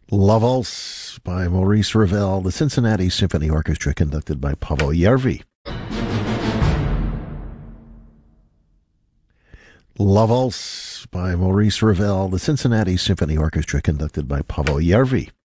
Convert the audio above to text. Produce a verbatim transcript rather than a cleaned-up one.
La Valse by Maurice Ravel, the Cincinnati Symphony Orchestra conducted by Paavo Järvi. La Valse by Maurice Ravel, the Cincinnati Symphony Orchestra conducted by Paavo Järvi.